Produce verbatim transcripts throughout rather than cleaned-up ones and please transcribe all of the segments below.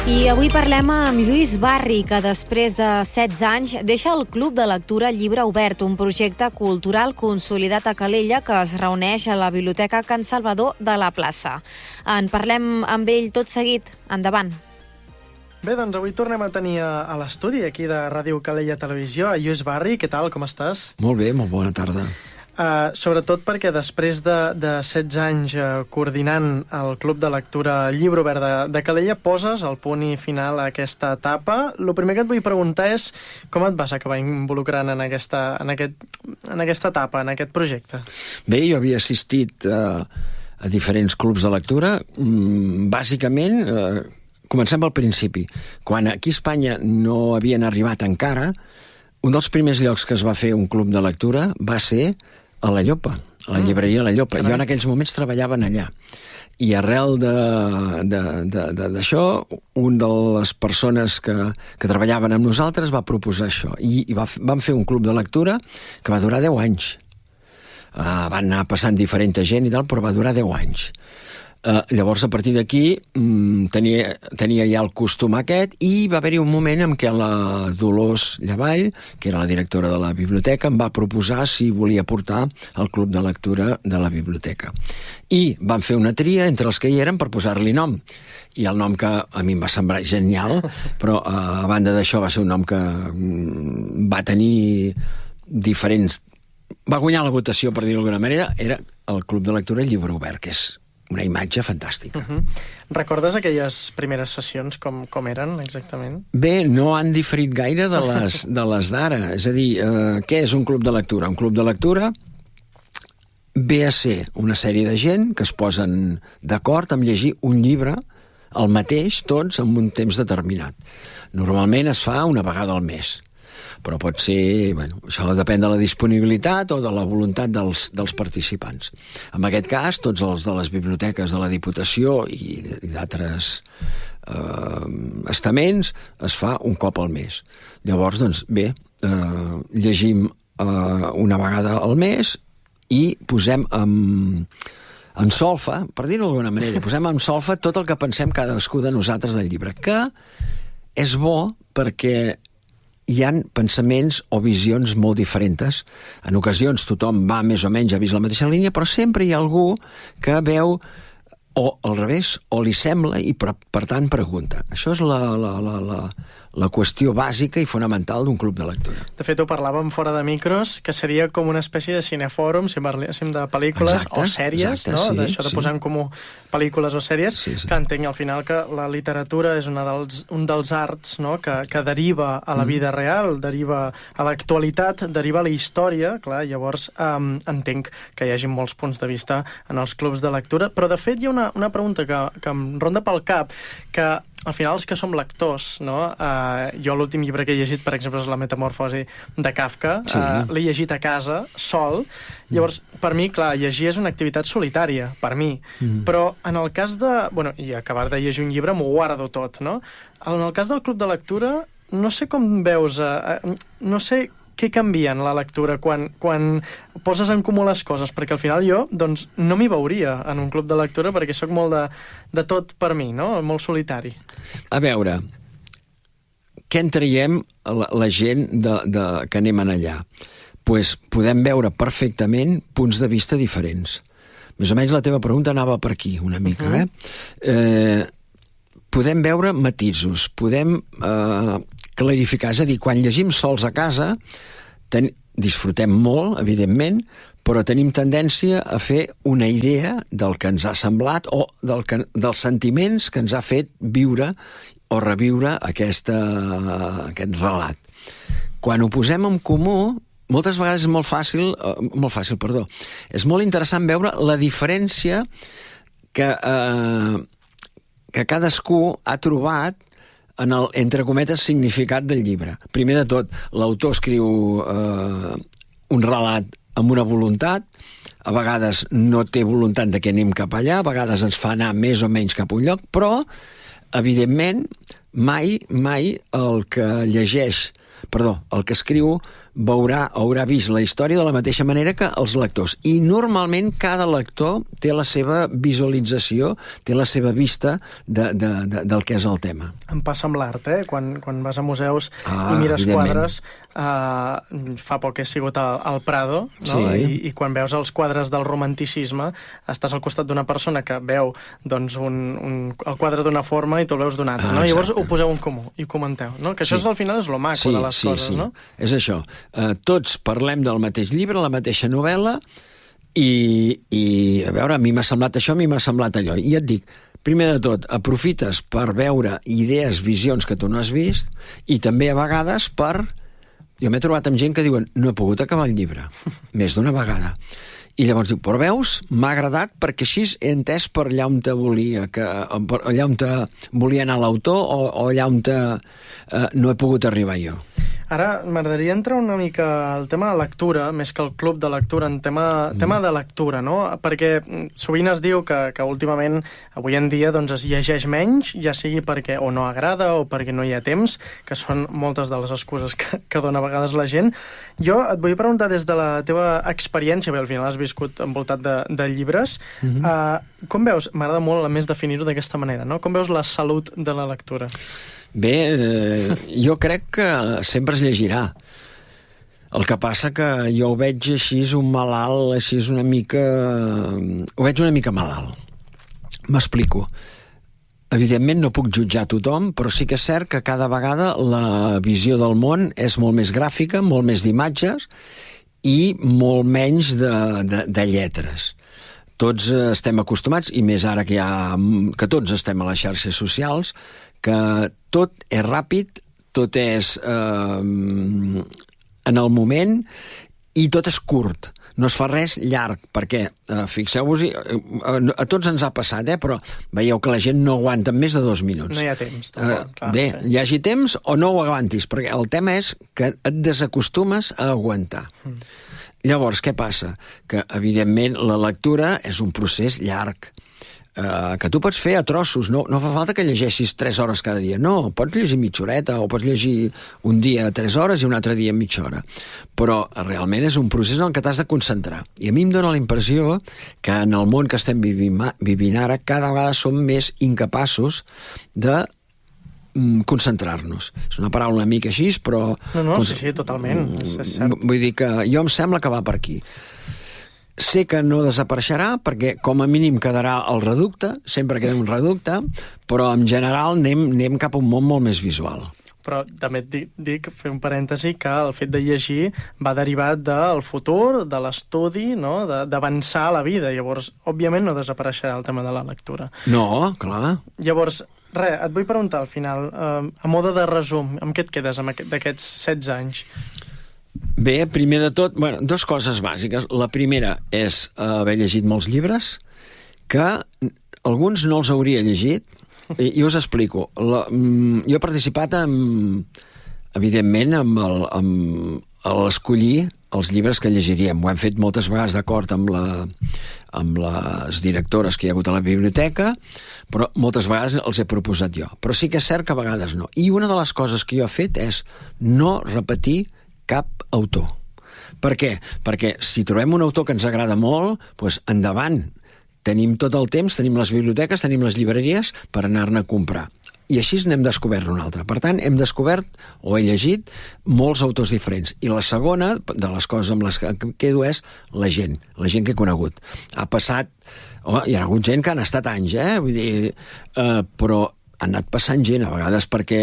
I avui parlem amb Lluís Barri, que després de setze anys deixa el Club de Lectura Llibre Obert, un projecte cultural consolidat a Calella que es reuneix a la Biblioteca Can Salvador de la plaça. En parlem amb ell tot seguit. Endavant. Bé, doncs avui tornem a tenir a l'estudi aquí de Ràdio Calella Televisió a Lluís Barri. Què tal, com estàs? Molt bé, molt bona tarda. Uh, sobretot perquè després de, de setze anys uh, coordinant el Club de Lectura Llibre Obert de, de Calella, poses el punt i final a aquesta etapa. El primer que et vull preguntar és com et vas acabar involucrant en aquesta, en aquest, en aquesta etapa, en aquest projecte? Bé, jo havia assistit uh, a diferents clubs de lectura. Mm, bàsicament, uh, comencem pel principi. Quan aquí a Espanya no havien arribat encara, un dels primers llocs que es va fer un club de lectura va ser a la Llopa, a la llibreria La Llopa. Jo en aquells moments treballaven allà. I arrel d'això, un de les persones que, que treballaven amb nosaltres va proposar això. I, i va, vam fer un club de lectura que va durar deu anys. Uh, van anar passant diferent gent i tal, però va durar deu anys. Uh, llavors, a partir d'aquí, um, tenia, tenia ja el costum aquest, i va haver-hi un moment en què la Dolors Llavall, que era la directora de la biblioteca, em va proposar si volia portar el club de lectura de la biblioteca. I van fer una tria entre els que hi eren per posar-li nom. I el nom que a mi em va semblar genial, però uh, a banda d'això va ser un nom que um, va tenir diferents... Va guanyar la votació, per dir-ho d'alguna manera, era el Club de Lectura Llibre Obert, que és una imatge fantàstica. Uh-huh. Recordes aquelles primeres sessions com, com eren exactament? Bé, no han diferit gaire de les, de les d'ara. És a dir, eh, què és un club de lectura? Un club de lectura ve a ser una sèrie de gent que es posen d'acord amb llegir un llibre el mateix, tots, en un temps determinat. Normalment es fa una vegada al mes. Però pot ser... Bueno, això depèn de la disponibilitat o de la voluntat dels, dels participants. En aquest cas, tots els de les biblioteques de la Diputació i, i d'altres eh, estaments es fa un cop al mes. Llavors, doncs, bé, eh, llegim eh, una vegada al mes i posem en, en solfa, per dir-ho d'alguna manera, posem en solfa tot el que pensem cadascú de nosaltres del llibre, que és bo perquè hi ha pensaments o visions molt diferents. En ocasions tothom va més o menys, ha vist la mateixa línia, però sempre hi ha algú que veu, o al revés, o li sembla i per, per tant pregunta. Això és la, la, la, la, la qüestió bàsica i fonamental d'un club de lectura. De fet, ho parlàvem fora de micros, que seria com una espècie de cinefòrum, si parléssim de pel·lícules exacte, o sèries, exacte, no? Sí, d'això de posar sí. en comú pel·lícules o sèries, sí, sí. que entenc al final que la literatura és una dels, un dels arts, no? que, que deriva a la vida real, deriva a l'actualitat, deriva a la història, clar, llavors um, entenc que hi hagi molts punts de vista en els clubs de lectura, però de fet hi ha una, una pregunta que, que em ronda pel cap, que al final els que som lectors, no? Uh, jo l'últim llibre que he llegit, per exemple, és La metamorfosi de Kafka, sí. uh, l'he llegit a casa, sol, llavors, per mi, clar, llegir és una activitat solitària, per mi, mm. però en el cas de... Bueno, i acabar de llegir un llibre m'ho guardo tot, no? En el cas del club de lectura, no sé com veus... Uh, no sé què canvia en la lectura quan, quan poses en comú les coses, perquè al final jo doncs, no m'hi veuria en un club de lectura perquè sóc molt de, de tot per mi, no? Molt solitari. A veure, què en traiem la, la gent de, de, que anem allà? Pues podem veure perfectament punts de vista diferents. Més o menys la teva pregunta anava per aquí, una mica, uh-huh. eh? eh? Podem veure matisos, podem... Eh, clarificar, és a dir, quan llegim sols a casa ten... disfrutem molt, evidentment, però tenim tendència a fer una idea del que ens ha semblat o del que... dels sentiments que ens ha fet viure o reviure aquesta... aquest relat. Quan ho posem en comú, moltes vegades és molt fàcil, eh, molt fàcil, perdó, és molt interessant veure la diferència que, eh, que cadascú ha trobat en el, entre cometes, significat del llibre. Primer de tot, l'autor escriu eh, un relat amb una voluntat, a vegades no té voluntat de que anem cap allà, a vegades ens fa anar més o menys cap a un lloc, però, evidentment, mai, mai el que llegeix, perdó, el que escriu veurà, haurà vist la història de la mateixa manera que els lectors. I normalment cada lector té la seva visualització, té la seva vista de, de, de, del que és el tema. Em passa amb l'art, eh? Quan, quan vas a museus ah, i mires quadres, eh, fa poc he sigut al, al Prado, no? Sí. I, i quan veus els quadres del romanticisme, estàs al costat d'una persona que veu doncs, un, un, el quadre d'una forma i tu el veus d'una altra, ah, no? Llavors ho poseu en comú i ho comenteu, no? Que això sí. és, al final és lo maco sí, de les sí, coses, sí. no? És això. Uh, tots parlem del mateix llibre, la mateixa novel·la, i, i a veure, a mi m'ha semblat això, a mi m'ha semblat allò. I et dic, primer de tot, aprofites per veure idees, visions que tu no has vist, i també a vegades per... Jo m'he trobat amb gent que diuen, no he pogut acabar el llibre, més d'una vegada. I llavors diu, però veus, m'ha agradat perquè així he entès per allà on te volia, que, per allà on te volia anar l'autor o, o allà on te, eh, no he pogut arribar jo. Ara, m'agradaria entrar una mica al tema de lectura, més que el club de lectura, en tema, mm. tema de lectura, no? Perquè sovint es diu que, que últimament, avui en dia, doncs es llegeix menys, ja sigui perquè o no agrada o perquè no hi ha temps, que són moltes de les excuses que, que dona a vegades la gent. Jo et vull preguntar des de la teva experiència, perquè al final has viscut envoltat de, de llibres, mm-hmm. uh, com veus, m'agrada molt a més definir-ho d'aquesta manera, no? Com veus la salut de la lectura? Bé, eh, jo crec que sempre es llegirà. El que passa que jo ho veig així un malalt, així una mica... Ho veig una mica malalt. M'explico. Evidentment no puc jutjar tothom, però sí que és cert que cada vegada la visió del món és molt més gràfica, molt més d'imatges i molt menys de, de, de lletres. Tots estem acostumats, i més ara que, hi ha, que tots estem a les xarxes socials, que tot és ràpid, tot és eh, en el moment i tot és curt. No es fa res llarg, perquè, eh, fixeu-vos, eh, a tots ens ha passat, eh, però veieu que la gent no aguanta més de dos minuts. No hi ha temps. Tampoc, eh, clar, bé, sí. hi hagi temps o no ho aguantis, perquè el tema és que et desacostumes a aguantar. Mm. Llavors, què passa? Que, evidentment, la lectura és un procés llarg, Uh, que tu pots fer a trossos, no, no fa falta que llegeixis tres hores cada dia, no, pots llegir mitja horeta o pots llegir un dia tres hores i un altre dia mitja hora, però realment és un procés en què t'has de concentrar, i a mi em dóna la impressió que en el món que estem vivint, vivint ara cada vegada som més incapaços de mm, concentrar-nos. És una paraula una mica així, però... No, no, sí, sí, totalment, és, és cert. Vull dir que jo em sembla que va per aquí. Sé que no desapareixerà perquè com a mínim quedarà el reducte, sempre queda un reducte, però en general anem, anem cap a un món molt més visual. Però també et dic, dic, fer un parèntesi, que el fet de llegir va derivat del futur, de l'estudi, no? D'avançar a la vida. Llavors, òbviament, no desapareixerà el tema de la lectura. No, clar. Llavors, res, et vull preguntar al final, eh, a mode de resum, amb què et quedes d'aquests setze anys? Bé, primer de tot, bueno, dues coses bàsiques. La primera és haver llegit molts llibres, que alguns no els hauria llegit, i, i us explico. La, jo he participat, amb, evidentment, amb el, amb l'escollir els llibres que llegiríem. Ho hem fet moltes vegades d'acord amb, la, amb les directores que hi ha hagut a la biblioteca, però moltes vegades els he proposat jo. Però sí que és cert que a vegades no. I una de les coses que jo he fet és no repetir cap autor. Per què? Perquè si trobem un autor que ens agrada molt, doncs endavant. Tenim tot el temps, tenim les biblioteques, tenim les llibreries per anar-ne a comprar. I així n'hem descobert un altre. Per tant, hem descobert, o he llegit, molts autors diferents. I la segona, de les coses amb les que quedo, és la gent, la gent que he conegut. Ha passat... Oh, hi ha hagut gent que han estat anys, eh? Vull dir, eh, però han anat passant gent, a vegades perquè...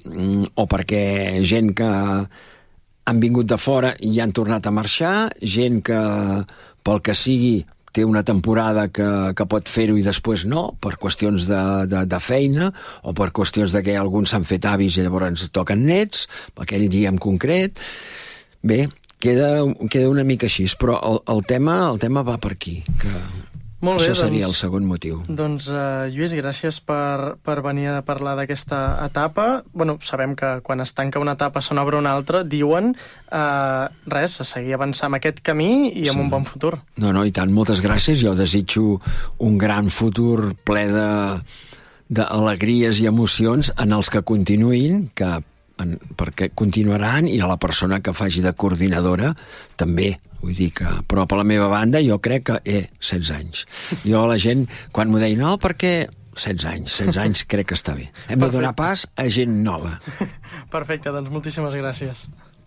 o perquè gent que... han vingut de fora i han tornat a marxar, gent que, pel que sigui, té una temporada que, que pot fer-ho i després no, per qüestions de, de, de feina, o per qüestions de que alguns s'han fet avis i llavors ens toquen nets, aquell dia en concret. Bé, queda, queda una mica així, però el, el, tema, el tema va per aquí, que... Molt bé, això seria doncs, el segon motiu. Doncs, uh, Lluís, gràcies per, per venir a parlar d'aquesta etapa. Bueno, sabem que quan es tanca una etapa se n'obre una altra, diuen uh, res, a seguir avançant amb aquest camí i amb sí. un bon futur. No, no, i tant, moltes gràcies. Jo desitjo un gran futur ple de d'alegries i emocions en els que continuïn, que en, perquè continuaran, i a la persona que faci de coordinadora també. Vull dir que, però per la meva banda jo crec que, eh, setze anys. Jo la gent, quan m'ho deia, no, perquè setze anys, setze anys crec que està bé. Hem de donar pas a gent nova. Perfecte, doncs moltíssimes gràcies.